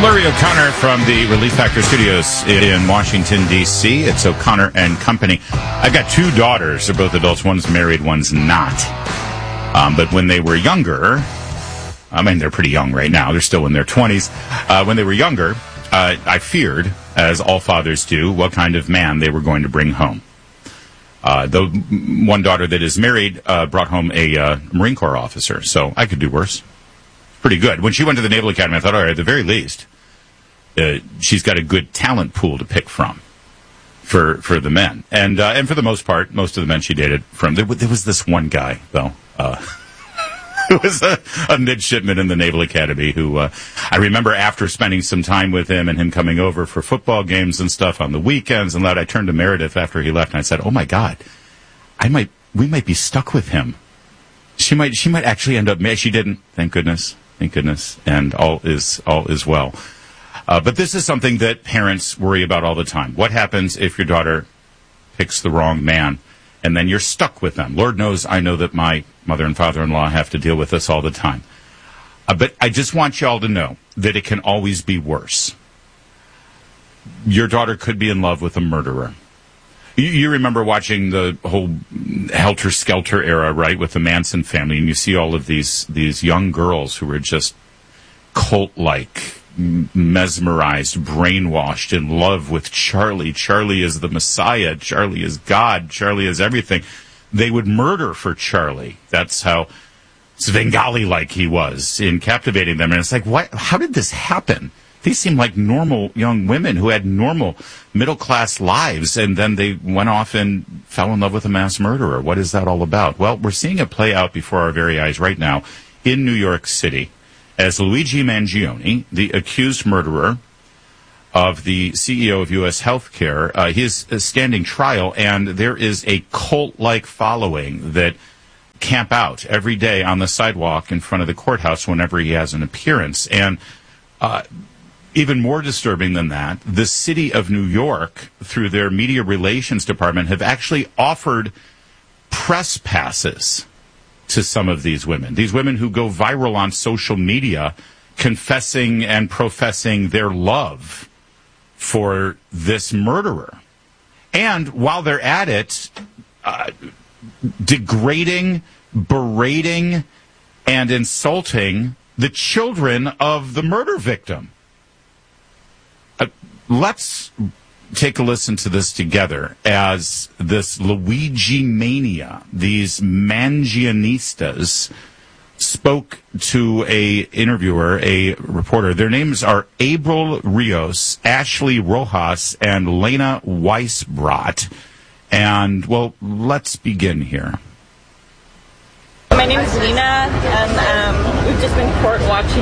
Larry O'Connor from the Relief Factor Studios in Washington, D.C. It's O'Connor and Company. I've got two daughters. They're both adults. One's married, one's not. But when they were younger, I mean, they're pretty young right now. They're still in their 20s. When they were younger, I feared, as all fathers do, what kind of man they were going to bring home. The one daughter that is married brought home a Marine Corps officer, so I could do worse. Pretty good. When she went to the Naval Academy, I thought, all right, at the very least, she's got a good talent pool to pick from for the men. And for the most part, most of the men she dated from, there was this one guy, though, who was a midshipman in the Naval Academy who, I remember after spending some time with him and him coming over for football games and stuff on the weekends and that, I turned to Meredith after he left and I said, oh my God, we might be stuck with him. She might actually end up, she didn't, thank goodness, and all is well. But this is something that parents worry about all the time. What happens if your daughter picks the wrong man and then you're stuck with them? Lord knows I know that my mother and father-in-law have to deal with this all the time. But I just want y'all to know that it can always be worse. Your daughter could be in love with a murderer. You remember watching the whole Helter Skelter era, right, with the Manson family, and you see all of these young girls who were just cult-like, mesmerized, brainwashed, in love with Charlie. Charlie is the Messiah. Charlie is God. Charlie is everything. They would murder for Charlie. That's how Svengali-like he was in captivating them. And it's like, what? How did this happen? These seem like normal young women who had normal middle-class lives, and then they went off and fell in love with a mass murderer. What is that all about? Well, we're seeing it play out before our very eyes right now in New York City as Luigi Mangione, the accused murderer of the CEO of U.S. Healthcare, he is standing trial, and there is a cult-like following that camp out every day on the sidewalk in front of the courthouse whenever he has an appearance. And even more disturbing than that, the city of New York, through their media relations department, have actually offered press passes to some of these women who go viral on social media confessing and professing their love for this murderer. And while they're at it, degrading, berating, and insulting the children of the murder victim. Let's take a listen to this together as this Luigi mania, these Mangionistas, spoke to a interviewer, a reporter. Their names are Abril Rios, Ashley Rojas, and Lena Weisbrot. And, well, let's begin here. My name is Lena, and we've just been court watching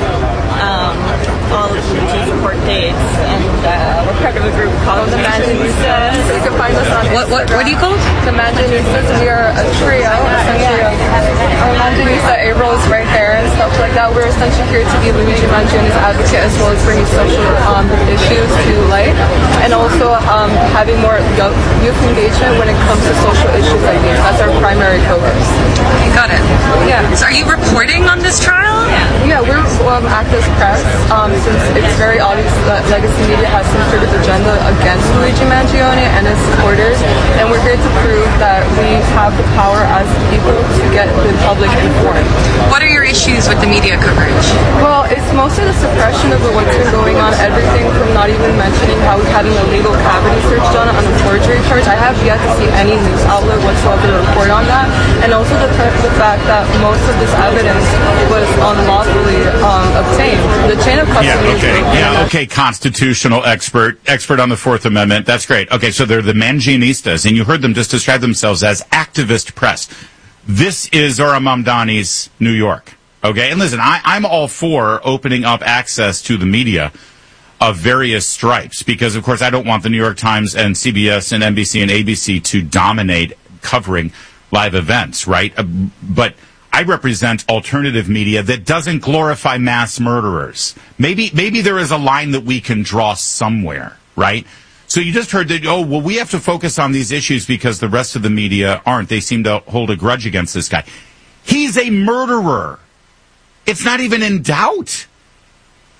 all of Luigi's court dates, and we're part of a group called the Mangianistas. You can find us on What are you called? The Mangianistas. We are a trio, essentially. Our Mangianista April is right there and stuff like that. We're essentially here to be Luigi Mangioni's advocate as well as bringing social issues to light, and also having more youth engagement when it comes to social issues like these. That's our primary focus. Got it. Yeah. So are you reporting on this trial? Yeah, we're Access Press, since it's very obvious that Legacy Media has some sort of agenda against Luigi Mangione and his supporters, and we're here to prove that we have the power as people to get the public informed. What are your issues with the media coverage? Well, it's mostly the suppression of what's been going on, everything from not even mentioning how we had an illegal cavity search done on a forgery charge. I have yet to see any news outlet whatsoever report on that, and also the fact that most of this evidence was unlawfully obtained. The chain of custody. Okay, constitutional expert on the Fourth Amendment. That's great. Okay, so they're the Mangianistas, and you heard them just describe themselves as activist press. This is Zohran Mamdani's New York. Okay, and listen, I'm all for opening up access to the media of various stripes because, of course, I don't want the New York Times and CBS and NBC and ABC to dominate covering live events, right? But I represent alternative media that doesn't glorify mass murderers. Maybe there is a line that we can draw somewhere, right? So you just heard that, we have to focus on these issues because the rest of the media aren't. They seem to hold a grudge against this guy. He's a murderer. It's not even in doubt.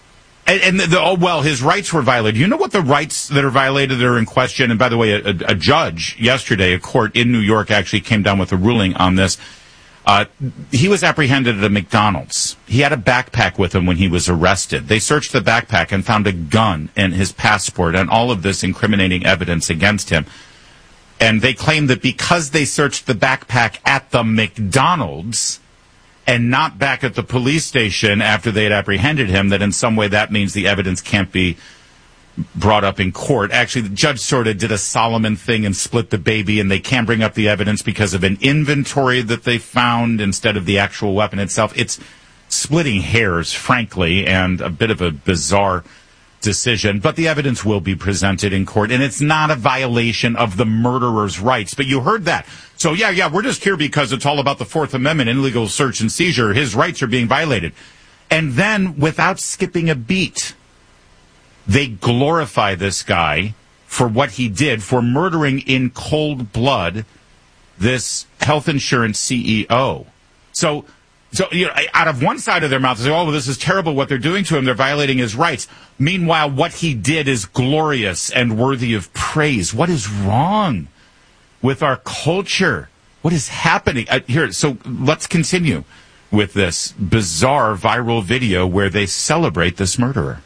And his rights were violated. You know what the rights that are violated that are in question? And by the way, a judge yesterday, a court in New York, actually came down with a ruling on this. He was apprehended at a McDonald's. He had a backpack with him when he was arrested. They searched the backpack and found a gun and his passport and all of this incriminating evidence against him. And they claimed that because they searched the backpack at the McDonald's and not back at the police station after they had apprehended him, that in some way that means the evidence can't be brought up in court. Actually, the judge sort of did a Solomon thing and split the baby, and they can't bring up the evidence because of an inventory that they found instead of the actual weapon itself. It's splitting hairs, frankly, and a bit of a bizarre decision, but the evidence will be presented in court, and it's not a violation of the murderer's rights. But you heard that. So, yeah, we're just here because it's all about the Fourth Amendment, illegal search and seizure. His rights are being violated. And then, without skipping a beat, they glorify this guy for what he did, for murdering in cold blood this health insurance CEO. So out of one side of their mouth, they say, oh, well, this is terrible what they're doing to him. They're violating his rights. Meanwhile, what he did is glorious and worthy of praise. What is wrong with our culture? What is happening? So let's continue with this bizarre viral video where they celebrate this murderer.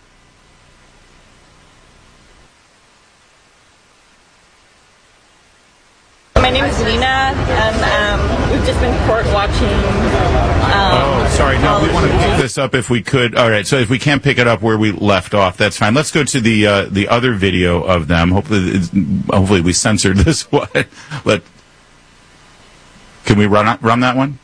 My name is Lena, and we've just been court watching. Sorry. No, we want to pick this up if we could. All right. So if we can't pick it up where we left off, that's fine. Let's go to the other video of them. Hopefully we censored this one. Can we run that one?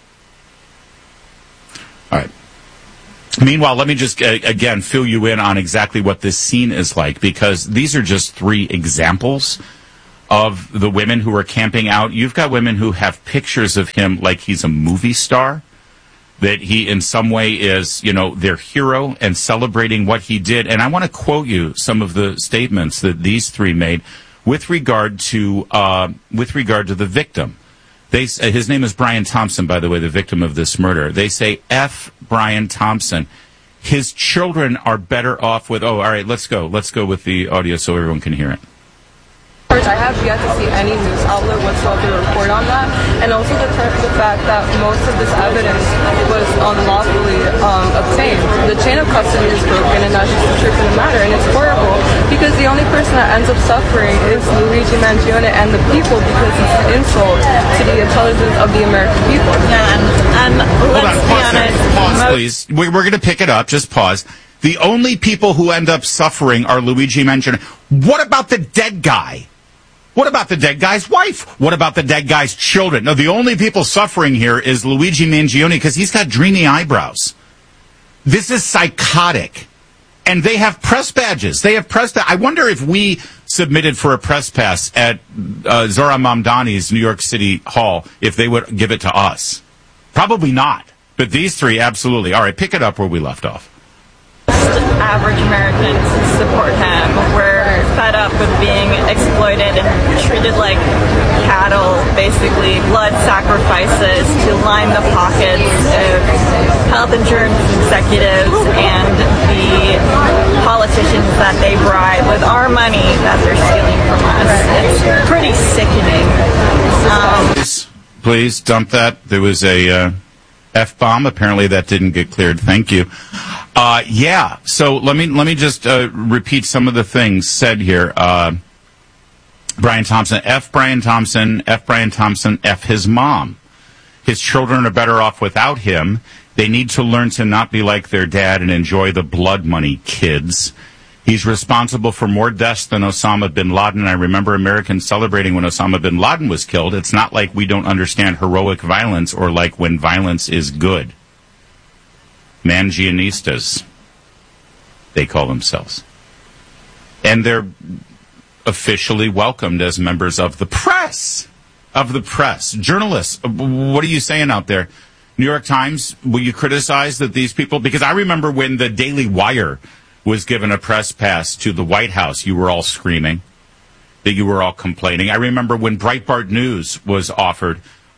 All right. Meanwhile, let me just, again, fill you in on exactly what this scene is like, because these are just 3 examples of the women who are camping out. You've got women who have pictures of him like he's a movie star, that he in some way is, their hero and celebrating what he did. And I want to quote you some of the statements that these 3 made with regard to the victim. His name is Brian Thompson, by the way, the victim of this murder. They say, F. Brian Thompson. His children are better off with... Oh, all right, let's go. Let's go with the audio so everyone can hear it. I have yet to see any news outlet whatsoever report on that, and also the fact that most of this evidence was unlawfully obtained. The chain of custody is broken, and that's just the truth of the matter, and it's horrible because the only person that ends up suffering is Luigi Mangione and the people, because it's an insult to the intelligence of the American people. And let's be honest. Pause, please. We're going to pick it up. Just pause. The only people who end up suffering are Luigi Mangione. What about the dead guy? What about the dead guy's wife? What about the dead guy's children? No, the only people suffering here is Luigi Mangione because he's got dreamy eyebrows. This is psychotic. And they have press badges. I wonder if we submitted for a press pass at Zohran Mamdani's New York City Hall, if they would give it to us. Probably not. But these 3, absolutely. All right, pick it up where we left off. Average Americans support him. We're fed up with being exploited and treated like cattle, basically blood sacrifices to line the pockets of health insurance executives and the politicians that they bribe with our money that they're stealing from us. It's pretty sickening. Please dump that. There was a F-bomb. Apparently that didn't get cleared. Thank you. Yeah. So let me just repeat some of the things said here. Brian Thompson, F. Brian Thompson, F. Brian Thompson, F. his mom. His children are better off without him. They need to learn to not be like their dad and enjoy the blood money, kids. He's responsible for more deaths than Osama bin Laden. I remember Americans celebrating when Osama bin Laden was killed. It's not like we don't understand heroic violence or like when violence is good. Mangionistas, they call themselves. And they're officially welcomed as members of the press. Journalists, what are you saying out there? New York Times, will you criticize that these people... Because I remember when the Daily Wire was given a press pass to the White House, you were all screaming, that you were all complaining. I remember when Breitbart News was offered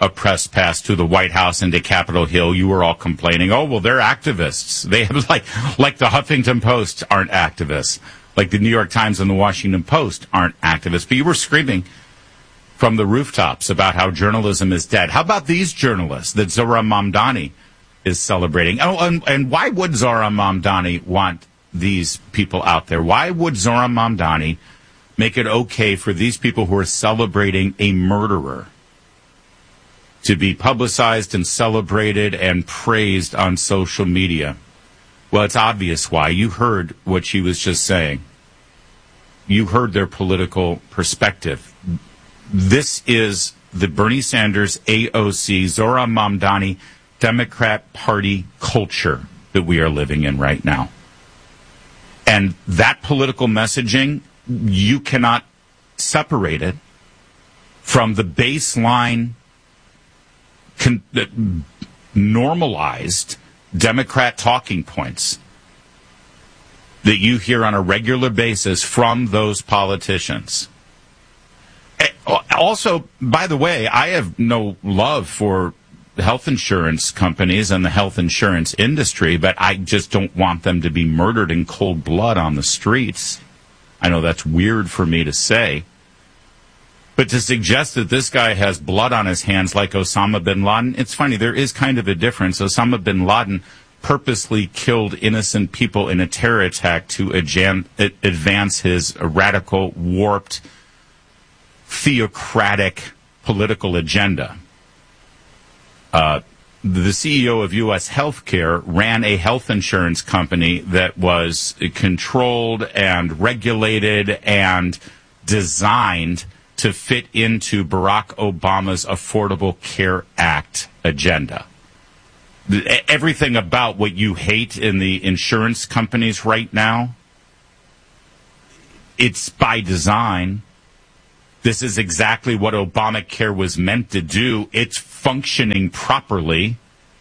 a press pass to the White House and to Capitol Hill, you were all complaining, oh, well, they're activists. They have like the Huffington Post aren't activists. Like the New York Times and the Washington Post aren't activists. But you were screaming from the rooftops about how journalism is dead. How about these journalists that Zohran Mamdani is celebrating? Oh, and why would Zohran Mamdani want these people out there? Why would Zohran Mamdani make it okay for these people who are celebrating a murderer to be publicized and celebrated and praised on social media? Well, it's obvious why. You heard what she was just saying. You heard their political perspective. This is the Bernie Sanders, AOC, Zohran Mamdani, Democrat Party culture that we are living in right now. And that political messaging, you cannot separate it from the baseline normalized Democrat talking points that you hear on a regular basis from those politicians. Also, by the way, I have no love for health insurance companies and the health insurance industry, but I just don't want them to be murdered in cold blood on the streets. I know that's weird for me to say. But to suggest that this guy has blood on his hands like Osama bin Laden, it's funny, there is kind of a difference. Osama bin Laden purposely killed innocent people in a terror attack to advance his radical, warped, theocratic political agenda. The CEO of U.S. Healthcare ran a health insurance company that was controlled and regulated and designed to fit into Barack Obama's Affordable Care Act agenda. Everything about what you hate in the insurance companies right now, it's by design. This is exactly what Obamacare was meant to do. It's functioning properly.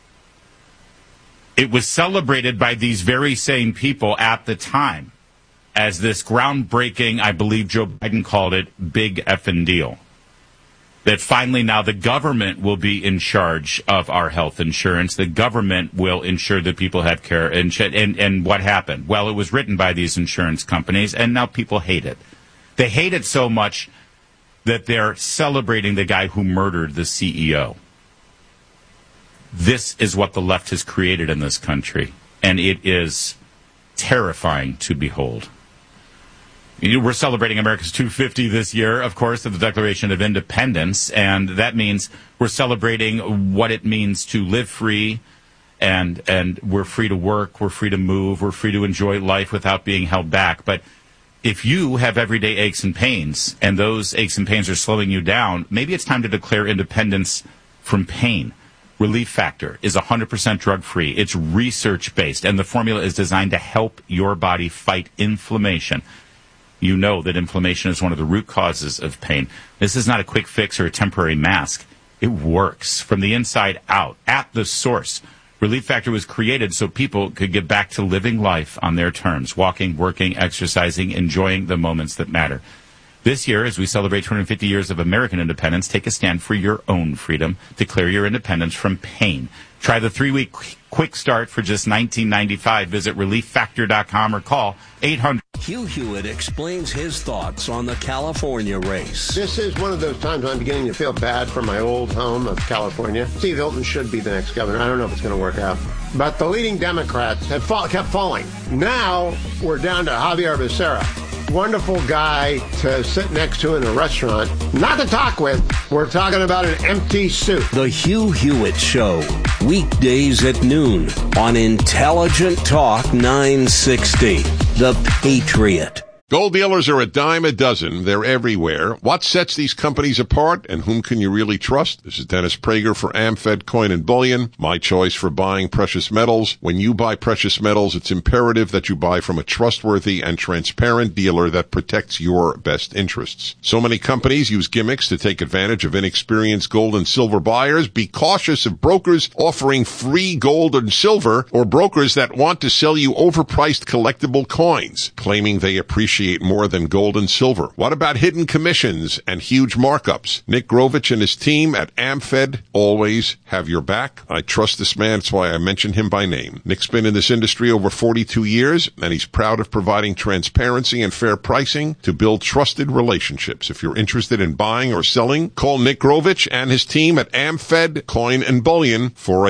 It was celebrated by these very same people at the time as this groundbreaking, I believe Joe Biden called it, big effing deal. That finally now the government will be in charge of our health insurance. The government will ensure that people have care. And what happened? Well, it was written by these insurance companies, and now people hate it. They hate it so much that they're celebrating the guy who murdered the CEO. This is what the left has created in this country, and it is terrifying to behold. We're celebrating America's 250 this year, of course, of the Declaration of Independence, and that means we're celebrating what it means to live free, and we're free to work, we're free to move, we're free to enjoy life without being held back. But if you have everyday aches and pains, and those aches and pains are slowing you down, maybe it's time to declare independence from pain. Relief Factor is 100% drug-free. It's research-based, and the formula is designed to help your body fight inflammation. You know that inflammation is one of the root causes of pain. This is not a quick fix or a temporary mask. It works from the inside out, at the source. Relief Factor was created so people could get back to living life on their terms, walking, working, exercising, enjoying the moments that matter. This year, as we celebrate 250 years of American independence, take a stand for your own freedom. Declare your independence from pain. Try the 3-week quick start for just $19.95. Visit ReliefFactor.com or call 800. Hugh Hewitt explains his thoughts on the California race. This is one of those times I'm beginning to feel bad for my old home of California. Steve Hilton should be the next governor. I don't know if it's going to work out. But the leading Democrats have kept falling. Now we're down to Javier Becerra. Wonderful guy to sit next to in a restaurant. Not to talk with. We're talking about an empty suit. The Hugh Hewitt Show. Weekdays at noon on Intelligent Talk 960. The Patriot. Gold dealers are a dime a dozen. They're everywhere. What sets these companies apart, and whom can you really trust? This is Dennis Prager for AmFed Coin and Bullion, my choice for buying precious metals. When you buy precious metals, it's imperative that you buy from a trustworthy and transparent dealer that protects your best interests. So many companies use gimmicks to take advantage of inexperienced gold and silver buyers. Be cautious of brokers offering free gold and silver, or brokers that want to sell you overpriced collectible coins, claiming they appreciate appreciate more than gold and silver? What about hidden commissions and huge markups? Nick Grovich and his team at AmFed always have your back. I trust this man. That's why I mention him by name. Nick's been in this industry over 42 years, and he's proud of providing transparency and fair pricing to build trusted relationships. If you're interested in buying or selling, call Nick Grovich and his team at AmFed Coin and Bullion,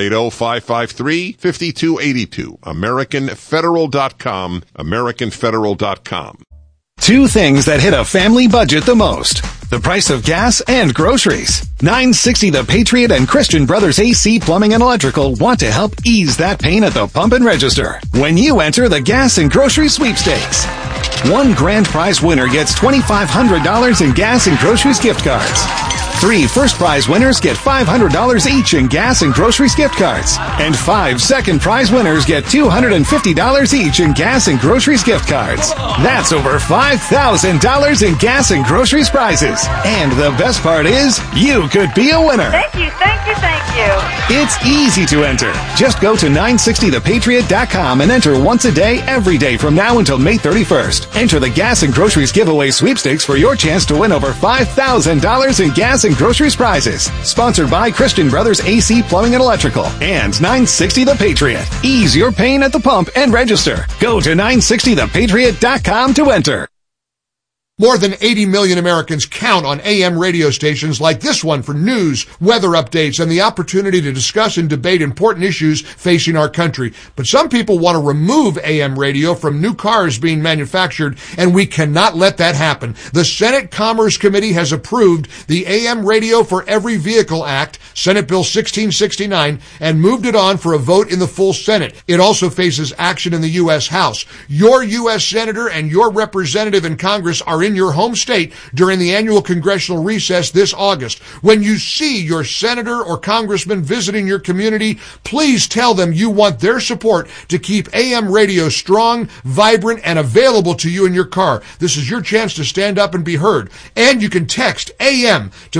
480-553-5282. AmericanFederal.com, AmericanFederal.com. Two things that hit a family budget the most: the price of gas and groceries. 960 The Patriot and Christian Brothers AC Plumbing and Electrical want to help ease that pain at the pump and register when you enter the gas and grocery sweepstakes. One grand prize winner gets $2,500 in gas and groceries gift cards. 3 first prize winners get $500 each in gas and groceries gift cards. And 5 second prize winners get $250 each in gas and groceries gift cards. That's over $5,000 in gas and groceries prizes. And the best part is, you could be a winner. Thank you, thank you, thank you. It's easy to enter. Just go to 960thepatriot.com and enter once a day, every day from now until May 31st. Enter the gas and groceries giveaway sweepstakes for your chance to win over $5,000 in gas and groceries prizes. Sponsored by Christian Brothers AC Plumbing and Electrical and 960 The Patriot. Ease your pain at the pump and register. Go to 960thepatriot.com to enter. More than 80 million Americans count on AM radio stations like this one for news, weather updates, and the opportunity to discuss and debate important issues facing our country. But some people want to remove AM radio from new cars being manufactured, and we cannot let that happen. The Senate Commerce Committee has approved the AM Radio for Every Vehicle Act, Senate Bill 1669, and moved it on for a vote in the full Senate. It also faces action in the U.S. House. Your U.S. Senator and your representative in Congress are in your home state during the annual congressional recess this August. When you see your senator or congressman visiting your community, please tell them you want their support to keep AM radio strong, vibrant, and available to you in your car. This is your chance to stand up and be heard. And you can text AM to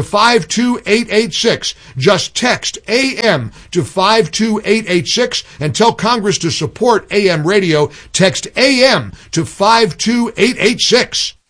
52886. Just text AM to 52886 and tell Congress to support AM radio. Text AM to 52886.